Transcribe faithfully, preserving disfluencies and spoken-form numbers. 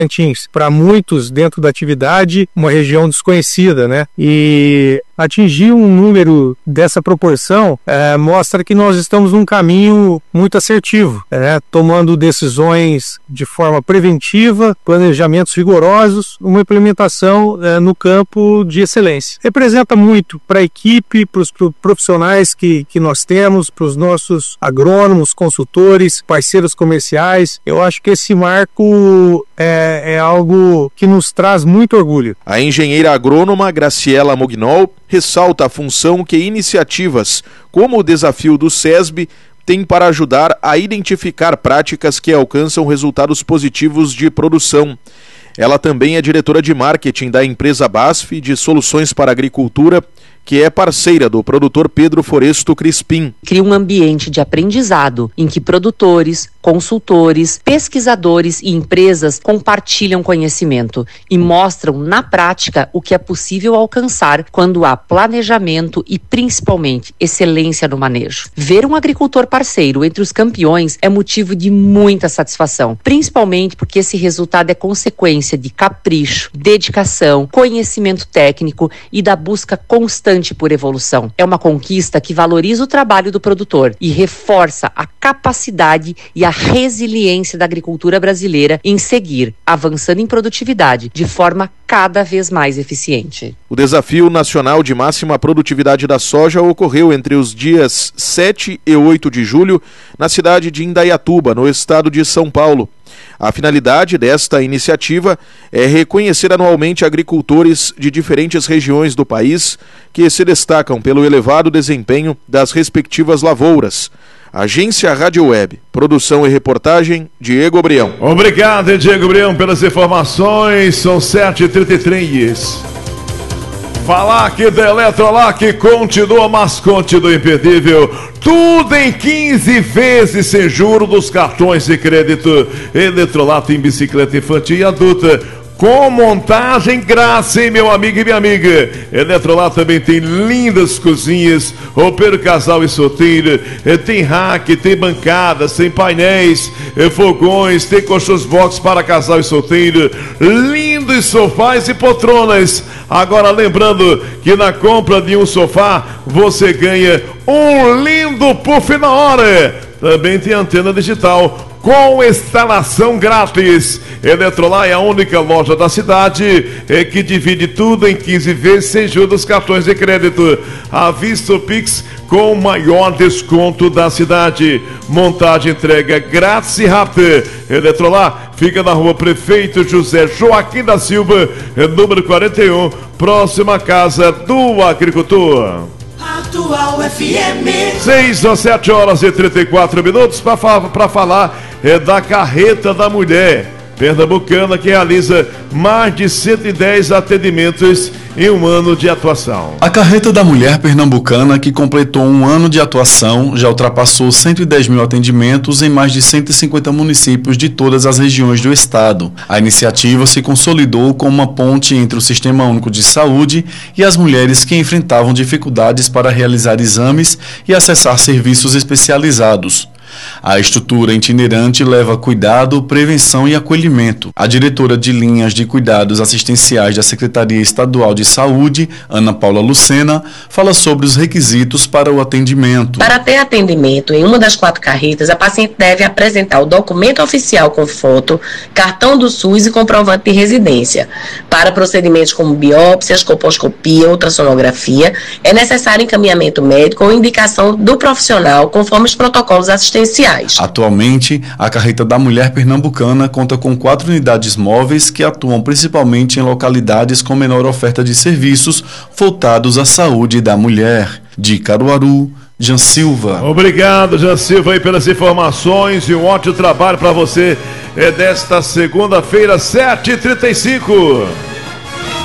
para muitos dentro da atividade, uma região desconhecida, né? E atingir um número dessa proporção é, mostra que nós estamos num caminho muito assertivo, é, tomando decisões de forma preventiva, planejamentos rigorosos, uma implementação é, no campo de excelência. Representa muito para a equipe, para os profissionais que, que nós temos, para os nossos agrônomos, consultores, parceiros comerciais. Eu acho que esse marco é, é algo que nos traz muito orgulho. A engenheira agrônoma Graciela Mognol ressalta a função que iniciativas como o desafio do SESB têm para ajudar a identificar práticas que alcançam resultados positivos de produção. Ela também é diretora de marketing da empresa BASF de Soluções para a Agricultura, que é parceira do produtor Pedro Foresto Crispim. Cria um ambiente de aprendizado em que produtores, consultores, pesquisadores e empresas compartilham conhecimento e mostram na prática o que é possível alcançar quando há planejamento e principalmente excelência no manejo. Ver um agricultor parceiro entre os campeões é motivo de muita satisfação, principalmente porque esse resultado é consequência de capricho, dedicação, conhecimento técnico e da busca constante por evolução. É uma conquista que valoriza o trabalho do produtor e reforça a capacidade e a resiliência da agricultura brasileira em seguir avançando em produtividade de forma cada vez mais eficiente. O Desafio Nacional de Máxima Produtividade da Soja ocorreu entre os dias sete e oito de julho na cidade de Indaiatuba, no estado de São Paulo. A finalidade desta iniciativa é reconhecer anualmente agricultores de diferentes regiões do país que se destacam pelo elevado desempenho das respectivas lavouras. Agência Rádio Web, produção e reportagem, Diego Brião. Obrigado, Diego Brião, pelas informações. São sete e trinta e três. Falar aqui da Eletrolac continua, mas continua imperdível. Tudo em quinze vezes sem juro dos cartões de crédito. Eletrolac em bicicleta infantil e adulta, com montagem grátis, hein, meu amigo e minha amiga. Eletrolac também tem lindas cozinhas, roupeiro, casal e solteiro. Tem rack, tem bancadas, tem painéis, fogões, tem colchões box para casal e solteiro. Lindos sofás e poltronas. Agora lembrando que na compra de um sofá você ganha um lindo puff na hora. Também tem antena digital com instalação grátis. Eletrolac é a única loja da cidade é que divide tudo em quinze vezes sem juros dos cartões de crédito. À vista, o Pix com o maior desconto da cidade. Montagem, entrega grátis e rápida. Eletrolac fica na rua Prefeito José Joaquim da Silva, número quarenta e um, próxima casa do agricultor. Atual F M. seis ou sete horas e trinta e quatro minutos para fa falar é da Carreta da Mulher Pernambucana, que realiza mais de cento e dez atendimentos em um ano de atuação. A Carreta da Mulher Pernambucana, que completou um ano de atuação, já ultrapassou cento e dez mil atendimentos em mais de cento e cinquenta municípios de todas as regiões do estado. A iniciativa se consolidou como uma ponte entre o Sistema Único de Saúde e as mulheres que enfrentavam dificuldades para realizar exames e acessar serviços especializados. A estrutura itinerante leva cuidado, prevenção e acolhimento. A diretora de linhas de cuidados assistenciais da Secretaria Estadual de Saúde, Ana Paula Lucena, fala sobre os requisitos para o atendimento. Para ter atendimento em uma das quatro carretas, a paciente deve apresentar o documento oficial com foto, cartão do SUS e comprovante de residência. Para procedimentos como biópsias, colposcopia, ultrassonografia, é necessário encaminhamento médico ou indicação do profissional conforme os protocolos assistenciais. Atualmente, a Carreta da Mulher Pernambucana conta com quatro unidades móveis que atuam principalmente em localidades com menor oferta de serviços voltados à saúde da mulher. De Caruaru, Jean Silva. Obrigado, Jean Silva, aí pelas informações e um ótimo trabalho para você é desta segunda-feira, sete e trinta e cinco.